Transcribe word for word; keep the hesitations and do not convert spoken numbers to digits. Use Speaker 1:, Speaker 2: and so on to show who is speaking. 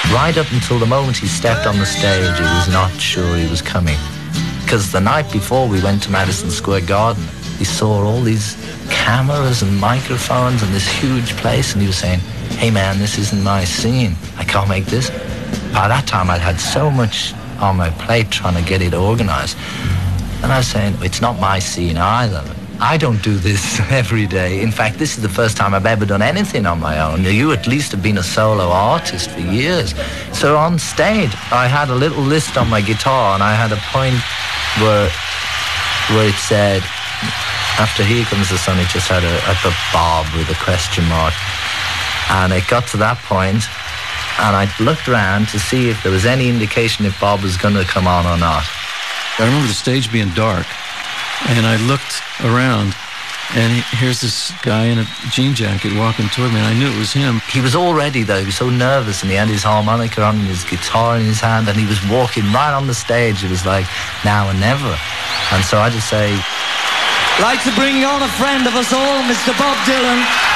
Speaker 1: Right up until the moment he stepped on the stage, he was not sure he was coming. Because the night before we went to Madison Square Garden, he saw all these cameras and microphones and this huge place, and he was saying, hey man, this isn't my scene. I can't make this. By that time, I'd had so much on my plate trying to get it organized. And I was saying, it's not my scene either. I don't do this every day. In fact, this is the first time I've ever done anything on my own. You at least have been a solo artist for years. So on stage, I had a little list on my guitar, and I had a point where where it said, after Here Comes the Sun, it just had a, I put Bob with a question mark. And it got to that point, and I looked around to see if there was any indication if Bob was going to come on or not.
Speaker 2: I remember the stage being dark, and I looked around, and here's this guy in a jean jacket walking toward me, and I knew it was him.
Speaker 1: He was all ready, though. He was so nervous, and he had his harmonica on and his guitar in his hand, and he was walking right on the stage. It was like, now or never. And so I just say,
Speaker 3: I'd like to bring on a friend of us all, Mister Bob Dylan.